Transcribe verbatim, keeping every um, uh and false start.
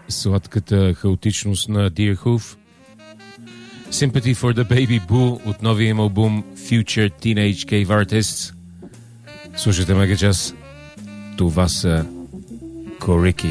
сладката хаотичност на Deerhoof. Sympathy for the Baby Boo от новия им албум Future Teenage Cave Artists. Слушайте Мегачас. Това са Корики.